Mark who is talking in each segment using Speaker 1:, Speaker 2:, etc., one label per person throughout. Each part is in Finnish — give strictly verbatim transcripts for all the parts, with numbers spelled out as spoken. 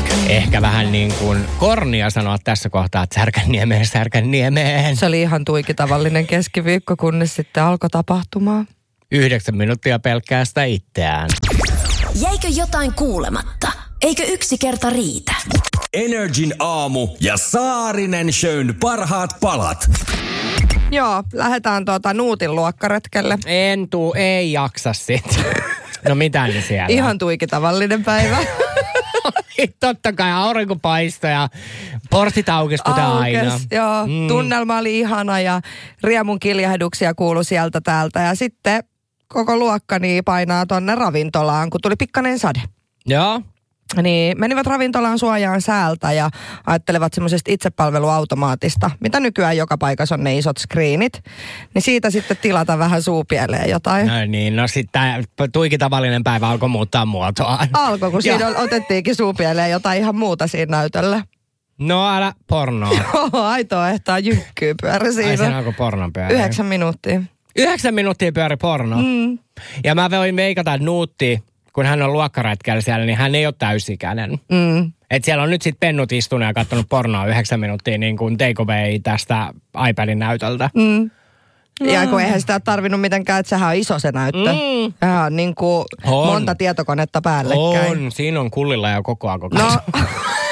Speaker 1: Ehkä vähän niin kuin kornia sanoa tässä kohtaa, että Särkänniemeen, Särkänniemeen.
Speaker 2: Se oli ihan tuiki tavallinen keskiviikko, kunnes sitten alkoi tapahtumaa.
Speaker 1: Yhdeksän minuuttia pelkkää sitä itseään.
Speaker 3: Jäikö jotain kuulematta? Eikö yksi kerta riitä?
Speaker 4: Energin aamu ja Saarinen Shown parhaat palat.
Speaker 2: Joo, lähdetään tuota Nuutin luokkaretkelle.
Speaker 1: En tuu, ei jaksa sit. No mitä ne siellä?
Speaker 2: Ihan tuiki tavallinen päivä.
Speaker 1: Totta kai aurinko paistoi ja portit aukesi kuten aina.
Speaker 2: Joo, mm. Tunnelma oli ihana ja riemun kiljahduksia kuului sieltä täältä. Ja sitten koko luokkani painaa tonne ravintolaan, kun tuli pikkainen sade.
Speaker 1: Joo.
Speaker 2: Niin menivät ravintolaan suojaan säältä ja ajattelevat semmoisesta itsepalveluautomaatista, mitä nykyään joka paikassa on ne isot screenit. Niin siitä sitten tilata vähän suupieleen jotain.
Speaker 1: No niin, no sitten tuiki tavallinen päivä alkoi muuttaa muotoaan.
Speaker 2: Alkoi, kun siinä otettiinkin suupieleen jotain ihan muuta siinä näytöllä.
Speaker 1: No älä pornoa.
Speaker 2: Joo, aitoa ehtaa jynkkyy pyöri siinä.
Speaker 1: Ai sen alkoi pornon pyöri.
Speaker 2: Yhdeksän minuuttia.
Speaker 1: Yhdeksän minuuttia pyöri porno.
Speaker 2: Mm.
Speaker 1: Ja mä voin veikata, että Nuutti, kun hän on luokkaretkellä siellä, niin hän ei ole täysikäinen.
Speaker 2: Mm.
Speaker 1: Että siellä on nyt sitten pennut istunut ja katsonut pornoa yhdeksän minuuttia niin kuin take away tästä iPadin näytöltä.
Speaker 2: Mm. Ja kun eihän sitä tarvinnut mitenkään, että sehän on iso se näyttö. Mm. Sehän on niin kuin on. monta tietokonetta päällekkäin.
Speaker 1: On, siinä on kullilla jo koko ajan koko ajan.
Speaker 2: No.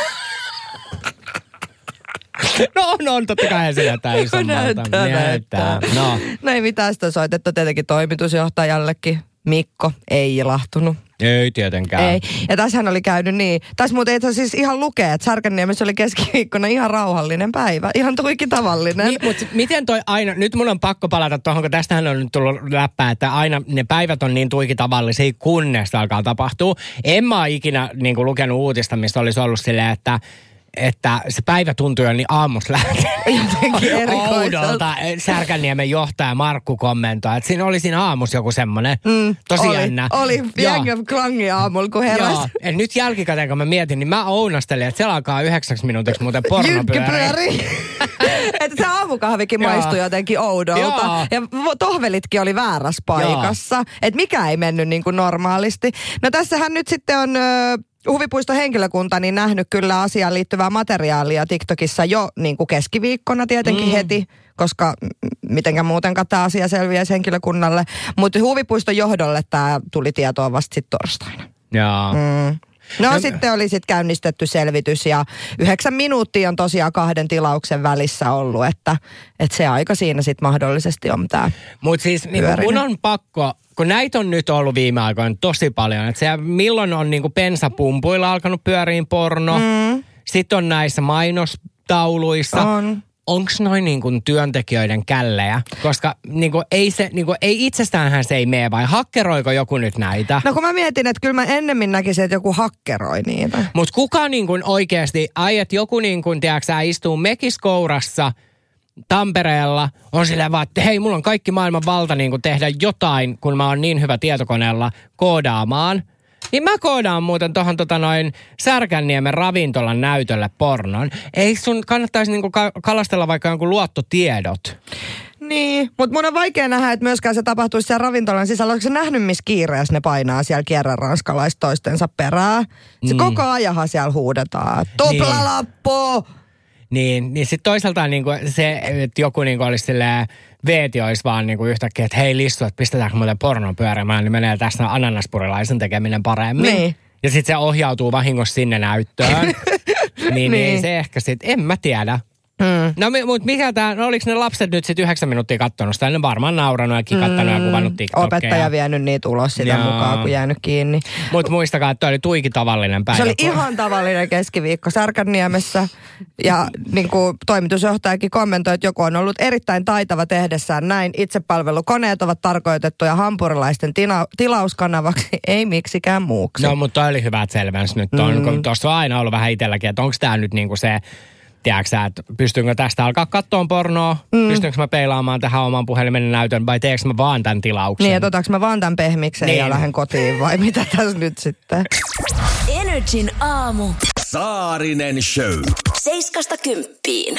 Speaker 1: No on, on, totta kai se näyttää isommalta.
Speaker 2: Näyttää, näyttää.
Speaker 1: No.
Speaker 2: no ei mitään, sitä soitettu tietenkin toimitusjohtajallekin. Mikko ei ilahtunut.
Speaker 1: Ei tietenkään.
Speaker 2: Ei. Ja tässähän oli käynyt niin. Tässä muuten ei siis ihan lukee, että Särkänniemessä oli keskiviikkona ihan rauhallinen päivä. Ihan tuiki tavallinen.
Speaker 1: Niin, mutta miten toi aina, nyt mun on pakko palata tuohon, kun tästähän on nyt tullut läppää, että aina ne päivät on niin tuiki tavallisia, kunnes alkaa tapahtua. En mä ole ikinä niin kuin lukenut uutista, mistä olisi ollut silleen, että että se päivä tuntui jo niin aamusta lähtien.
Speaker 2: Jotenkin erikoiselta.
Speaker 1: Särkänniemen johtaja Markku kommentoi, että siinä oli siinä aamussa joku semmoinen
Speaker 2: mm,
Speaker 1: tosi
Speaker 2: oli,
Speaker 1: jännä.
Speaker 2: Oli, jengi klangi aamulla, kun heräsi.
Speaker 1: Joo, et nyt jälkikäteen kun mä mietin, niin mä ounastelin, että siellä alkaa yhdeksäksi minuutiksi muuten pornopyöri.
Speaker 2: Että se aamukahvikin maistui jotenkin oudolta. Joo. Ja tohvelitkin oli väärässä paikassa. Että mikä ei mennyt niin kuin normaalisti. No tässähän nyt sitten on Huvipuiston henkilökunta niin nähnyt kyllä asiaan liittyvää materiaalia TikTokissa jo niin kuin keskiviikkona tietenkin mm. heti, koska mitenkä muutenkaan tämä asia selviäisi henkilökunnalle. Mutta Huvipuiston johdolle tämä tuli tietoa vasta sitten torstaina.
Speaker 1: Joo.
Speaker 2: Mm. No, no sitten oli sitten käynnistetty selvitys ja yhdeksän minuuttia on tosiaan kahden tilauksen välissä ollut, että, että se aika siinä sitten mahdollisesti on tämä.
Speaker 1: Mutta siis niin mun on pakko, kun näitä on nyt ollut viime aikoina tosi paljon, että se milloin on niinku bensapumpuilla alkanut pyöriin porno, mm. sitten on näissä mainostauluissa.
Speaker 2: On.
Speaker 1: Onko noin niin kuin työntekijöiden källejä? Koska niin kuin ei, se, niin kuin, ei itsestäänhän se ei mene, vai hakkeroiko joku nyt näitä?
Speaker 2: No kun mä mietin, että kyllä mä ennemmin näkisin, että joku hakkeroi niitä.
Speaker 1: Mutta kuka niin kuin oikeasti, ai että joku niin kuin, tiedätkö sä, istuu mekiskourassa Tampereella, on silleen vaan, että hei, mulla on kaikki maailman valta niin kuin tehdä jotain, kun mä oon niin hyvä tietokoneella koodaamaan. Niin mä koodaan muuten tohon tota noin Särkänniemen ravintolan näytölle pornon. Ei sun kannattaisi niinku kalastella vaikka jonkun luottotiedot?
Speaker 2: Niin, mutta mun on vaikea nähdä, että myöskään se tapahtuisi siellä ravintolan sisällä. Onko se nähnyt, missä kiireessä ne painaa siellä kierrän ranskalaiset toistensa perään? Se mm. koko ajanhan siellä huudetaan. Tuplalappu!
Speaker 1: Niin, niin sitten toisaalta niinku se, että joku niinku olisi silleen, Veeti olisi vaan niinku yhtäkkiä, että hei Lissu, että pistetäänkö muuten pornon pyörimään, niin menee tässä ananaspurilaisen tekeminen paremmin.
Speaker 2: Niin.
Speaker 1: Ja sitten se ohjautuu vahingossa sinne näyttöön. niin, niin. niin se ehkä sitten, en mä tiedä. Mm. No mutta mikä tää, no oliko ne lapset nyt sitten yhdeksän minuuttia kattonut sitä? Ne varmaan nauranut ja kikattanut mm. ja kuvannut TikTokia.
Speaker 2: Opettaja vienyt niitä ulos sitä Jaa. mukaan, kun jäänyt kiinni.
Speaker 1: Mutta muistakaa, että toi oli tuiki tavallinen päivä.
Speaker 2: Se oli ihan tavallinen keskiviikko Särkänniemessä. Ja niin kuin toimitusjohtajakin kommentoi, että joku on ollut erittäin taitava tehdessään näin. Itsepalvelukoneet ovat tarkoitettuja hampurilaisten tina- tilauskanavaksi, ei miksikään muuksi.
Speaker 1: No mutta toi oli hyvä, että selvensi nyt. Mm. Tuossa on aina ollut vähän itselläkin, että onko tämä nyt niinku se... Tiedätkö sä, että pystynkö tästä alkaa katsoa pornoa? Mm. Pystynkö mä peilaamaan tähän oman puhelimen näytön vai teekö mä vaan tämän tilauksen?
Speaker 2: Niin, että otaks mä vaan tämän pehmiksen niin. ja lähden kotiin vai mitä tässä nyt sitten?
Speaker 3: Energin aamu.
Speaker 4: Saarinen Show.
Speaker 3: Seiskasta kymppiin.